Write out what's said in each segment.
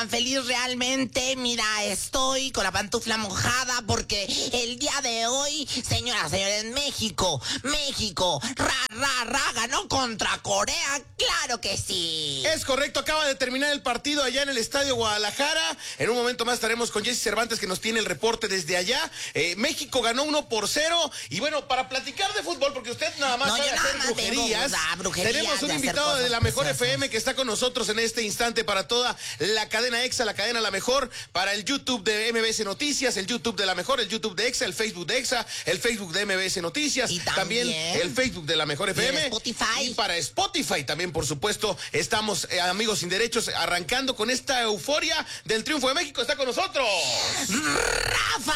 tan feliz realmente. Mira, estoy con la pantufla mojada porque el día de hoy, señoras, señores, México, ganó contra Corea, claro que sí. Es correcto, acaba de terminar el partido allá en el Estadio Guadalajara. En un momento más estaremos con Jesse Cervantes, que nos tiene el reporte desde allá. México ganó 1-0. Y bueno, para platicar de fútbol, porque usted nada más sabe hacer brujerías, tenemos un invitado de la Mejor FM que está con nosotros en este instante para toda la cadena EXA, la cadena La Mejor, para el YouTube de MBS Noticias, el YouTube de La Mejor, el YouTube de EXA, el Facebook de EXA, el Facebook de MBS Noticias, y también el Facebook de La Mejor FM. Spotify. Y para Spotify también, por supuesto, estamos, amigos sin derechos, arrancando con esta euforia del triunfo de México. Está con nosotros ¡Rafa!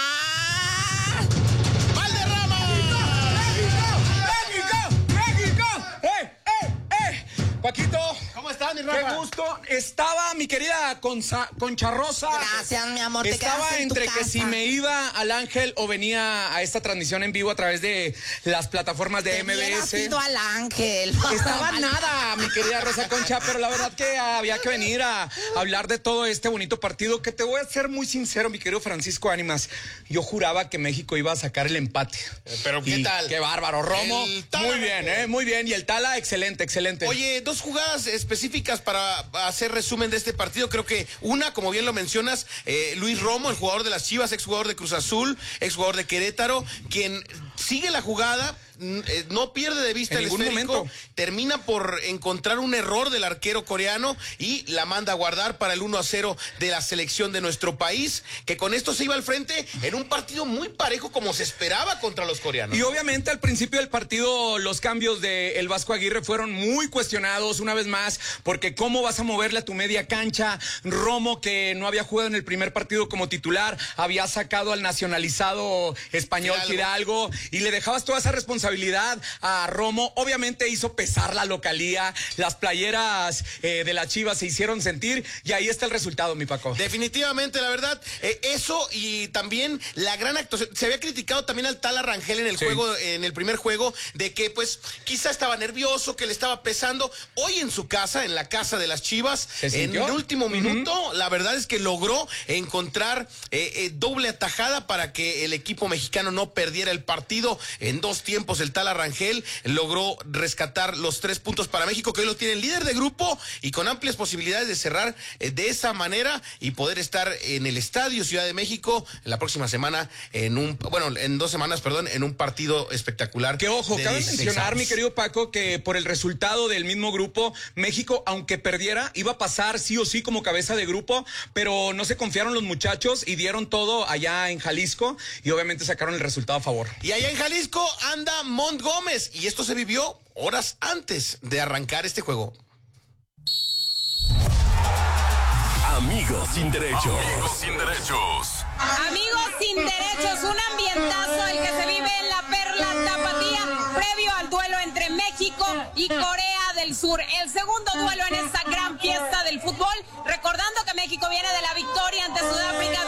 Paquito, ¿cómo estás, mi Rafa? Qué gusto. Estaba mi querida Concha Rosa. Gracias, mi amor. Estaba entre que si me iba al Ángel o venía a esta transmisión en vivo a través de las plataformas de MBS. Te ido al Ángel. Estaba nada, mi querida Rosa Concha, pero la verdad que había que venir a hablar de todo este bonito partido, que te voy a ser muy sincero, mi querido Francisco Ánimas. Yo juraba que México iba a sacer el empate. Pero ¿qué tal? Qué bárbaro, Romo. Muy bien, muy bien. Y el Tala, excelente. Oye, dos jugadas específicas para hacer resumen de este partido. Creo que una, como bien lo mencionas, Luis Romo, el jugador de las Chivas, exjugador de Cruz Azul, exjugador de Querétaro, quien sigue la jugada, no pierde de vista el esférico, termina por encontrar un error del arquero coreano y la manda a guardar para el 1-0 de la selección de nuestro país, que con esto se iba al frente en un partido muy parejo como se esperaba contra los coreanos. Y obviamente al principio del partido los cambios de el Vasco Aguirre fueron muy cuestionados una vez más, porque cómo vas a moverle a tu media cancha. Romo, que no había jugado en el primer partido como titular, había sacado al nacionalizado español Fidalgo y le dejabas toda esa responsabilidad a Romo. Obviamente hizo pesar la localía, las playeras de las Chivas se hicieron sentir y ahí está el resultado, mi Paco. Definitivamente, la verdad, eso y también la gran actuación. Se había criticado también al Tala Rangel en el juego, en el primer juego, de que pues quizá estaba nervioso, que le estaba pesando. Hoy en su casa, en la casa de las Chivas, en el último minuto, la verdad es que logró encontrar doble atajada para que el equipo mexicano no perdiera el partido. En 2 tiempos el Tala Rangel logró rescatar los 3 puntos para México, que hoy lo tiene líder de grupo y con amplias posibilidades de cerrar de esa manera y poder estar en el Estadio Ciudad de México la próxima semana en 2 semanas, en un partido espectacular. Que ojo, cabe mencionar, mi querido Paco, que por el resultado del mismo grupo, México, aunque perdiera, iba a pasar sí o sí como cabeza de grupo, pero no se confiaron los muchachos y dieron todo allá en Jalisco y obviamente sacaron el resultado a favor. Y allá en Jalisco anda Mont Gómez, y esto se vivió horas antes de arrancar este juego. Amigos sin derechos. Amigos sin derechos, un ambientazo el que se vive en la Perla Tapatía previo al duelo entre México y Corea del Sur. El segundo duelo en esta gran fiesta del fútbol, recordando que México viene de la victoria ante Sudáfrica